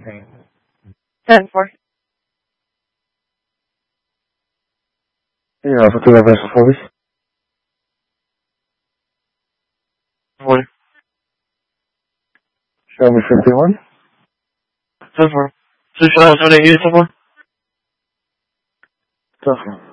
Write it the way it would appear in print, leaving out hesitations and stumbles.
10-4. Yeah, for 2 vessel service. Morning. Show me 51. 10-4. 6 hours, how do you use it for? Tough one.